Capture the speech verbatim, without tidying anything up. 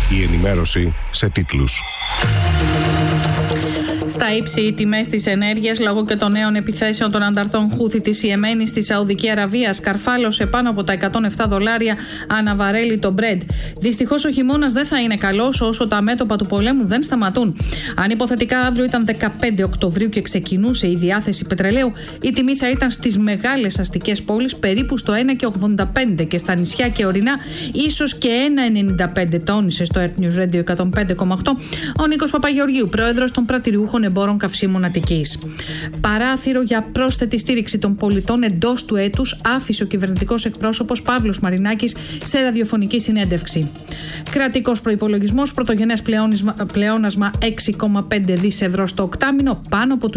Η ενημέρωση σε τίτλους. Στα ύψη οι τιμές της ενέργειας λόγω και των νέων επιθέσεων των ανταρτών Χούθη της Ιεμένης στη Σαουδική Αραβία σκαρφάλωσε πάνω από τα εκατόν επτά δολάρια ανά βαρέλι το Brent. Δυστυχώς ο χειμώνας δεν θα είναι καλός όσο τα μέτωπα του πολέμου δεν σταματούν. Αν υποθετικά αύριο ήταν δεκαπέντε Οκτωβρίου και ξεκινούσε η διάθεση πετρελαίου, η τιμή θα ήταν στις μεγάλες αστικές πόλεις περίπου στο ένα κόμμα ογδόντα πέντε και στα νησιά και ορεινά ίσως και ένα κόμμα ενενήντα πέντε, τόνισε στο Earth News Radio εκατόν πέντε κόμμα οκτώ ο Νίκος Παπαγεωργίου, πρόεδρος των πρατηριούχων εμπόρων καυσίμων Αττικής. Παράθυρο για πρόσθετη στήριξη των πολιτών εντός του έτους άφησε ο κυβερνητικός εκπρόσωπος Παύλος Μαρινάκης σε ραδιοφωνική συνέντευξη. Κρατικός προϋπολογισμός, πρωτογενές πλεόνασμα έξι κόμμα πέντε δισεκατομμύρια ευρώ στο οκτάμηνο, πάνω από